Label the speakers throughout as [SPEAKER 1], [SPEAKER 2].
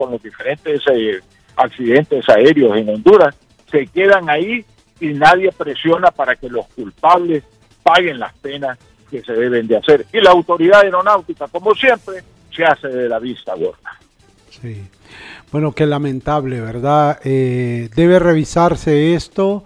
[SPEAKER 1] con los diferentes accidentes aéreos en Honduras, se quedan ahí y nadie presiona para que los culpables paguen las penas que se deben de hacer. Y la autoridad aeronáutica, como siempre, se hace de la vista gorda.
[SPEAKER 2] Sí. Bueno, qué lamentable, ¿verdad? Debe revisarse esto.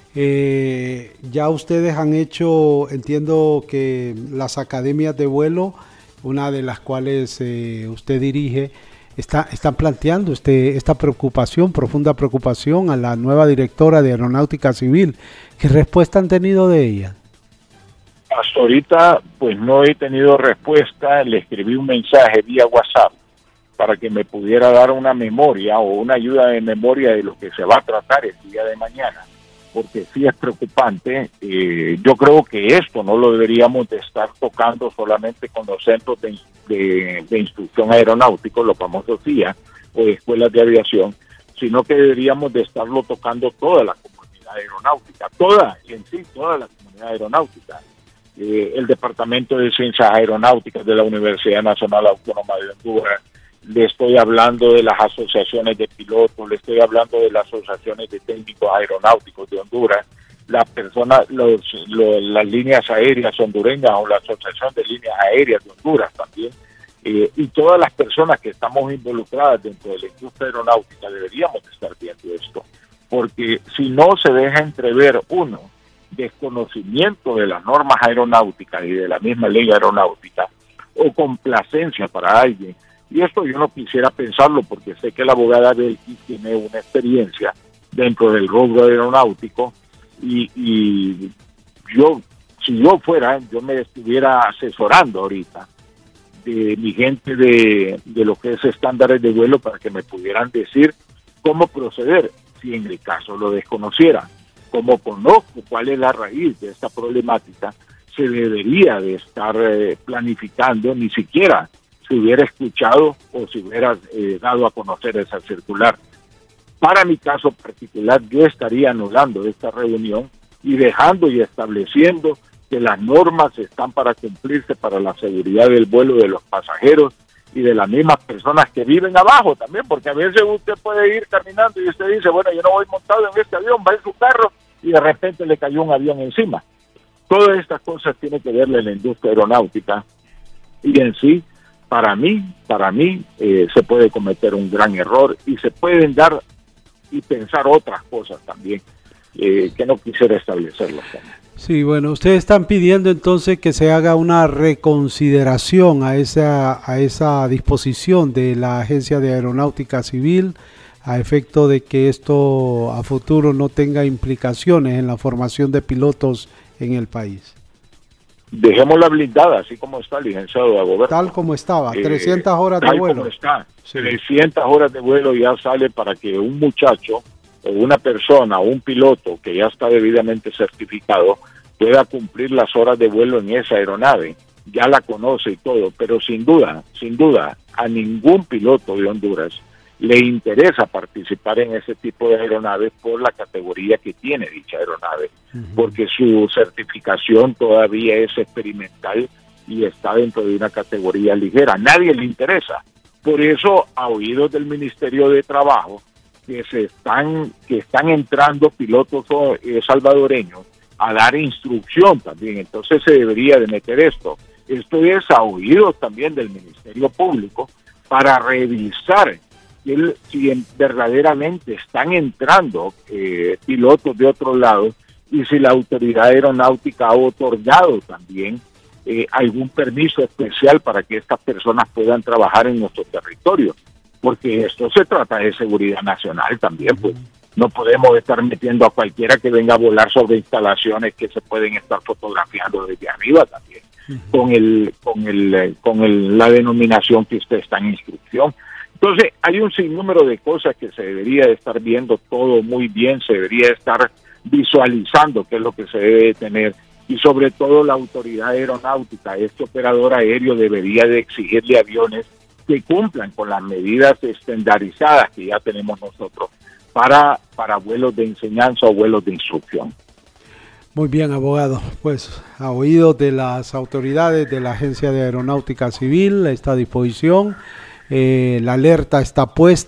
[SPEAKER 2] Ya ustedes han hecho, entiendo que las academias de vuelo, una de las cuales usted dirige, están planteando esta preocupación, profunda preocupación a la nueva directora de Aeronáutica Civil. ¿Qué respuesta han tenido de ella?
[SPEAKER 1] Hasta ahorita, pues no he tenido respuesta. Le escribí un mensaje vía WhatsApp para que me pudiera dar una memoria o una ayuda de memoria de lo que se va a tratar el día de mañana, porque sí es preocupante. Yo creo que esto no lo deberíamos de estar tocando solamente con los centros de instrucción aeronáuticos, los famosos CIA o escuelas de aviación, sino que deberíamos de estarlo tocando toda la comunidad aeronáutica, toda la comunidad aeronáutica. El Departamento de Ciencias Aeronáuticas de la Universidad Nacional Autónoma de Honduras, le estoy hablando de las asociaciones de pilotos, le estoy hablando de las asociaciones de técnicos aeronáuticos de Honduras, las personas, las líneas aéreas hondureñas o la Asociación de Líneas Aéreas de Honduras también, y todas las personas que estamos involucradas dentro de la industria aeronáutica deberíamos estar viendo esto, porque si no se deja entrever desconocimiento de las normas aeronáuticas y de la misma ley aeronáutica, o complacencia para alguien. Y esto yo no quisiera pensarlo porque sé que la abogada Belkis tiene una experiencia dentro del rubro aeronáutico y yo, si yo fuera, yo me estuviera asesorando ahorita de mi gente de lo que es estándares de vuelo para que me pudieran decir cómo proceder si en el caso lo desconociera. Como conozco cuál es la raíz de esta problemática, se debería de estar planificando, ni siquiera se hubiera escuchado o se hubiera dado a conocer esa circular. Para mi caso particular, yo estaría anulando esta reunión y dejando y estableciendo que las normas están para cumplirse para la seguridad del vuelo de los pasajeros y de las mismas personas que viven abajo también, porque a veces usted puede ir caminando y usted dice, bueno, yo no voy montado en este avión, va en su carro y de repente le cayó un avión encima. Todas estas cosas tienen que verle la industria aeronáutica y en sí, para mí, se puede cometer un gran error y se pueden dar y pensar otras cosas también que no quisiera establecerlas también.
[SPEAKER 2] Sí, bueno, ustedes están pidiendo entonces que se haga una reconsideración a esa disposición de la Agencia de Aeronáutica Civil a efecto de que esto a futuro no tenga implicaciones en la formación de pilotos en el país.
[SPEAKER 1] Dejémosla blindada, así como está, licenciado Dagoberto.
[SPEAKER 2] Tal como estaba, 300 horas de vuelo.
[SPEAKER 1] Tal como está,
[SPEAKER 2] sí.
[SPEAKER 1] 300 horas de vuelo ya sale para que un muchacho o una persona o un piloto que ya está debidamente certificado pueda cumplir las horas de vuelo en esa aeronave. Ya la conoce y todo, pero sin duda, a ningún piloto de Honduras le interesa participar en ese tipo de aeronaves por la categoría que tiene dicha aeronave, porque su certificación todavía es experimental y está dentro de una categoría ligera. A nadie le interesa. Por eso, a oídos del Ministerio de Trabajo, que están entrando pilotos salvadoreños a dar instrucción también. Entonces se debería de meter esto. Esto es a oídos también del Ministerio Público para revisar si verdaderamente están entrando pilotos de otro lado y si la autoridad aeronáutica ha otorgado también algún permiso especial para que estas personas puedan trabajar en nuestro territorio, porque esto se trata de seguridad nacional también, pues no podemos estar metiendo a cualquiera que venga a volar sobre instalaciones que se pueden estar fotografiando desde arriba también, con la denominación que usted está en instrucción. Entonces, hay un sinnúmero de cosas que se debería de estar viendo todo muy bien, se debería de estar visualizando qué es lo que se debe tener, y sobre todo la autoridad aeronáutica, este operador aéreo debería de exigirle aviones que cumplan con las medidas estandarizadas que ya tenemos nosotros para vuelos de enseñanza o vuelos de instrucción.
[SPEAKER 2] Muy bien, abogado. Pues a oídos de las autoridades de la Agencia de Aeronáutica Civil, esta disposición, la alerta está puesta.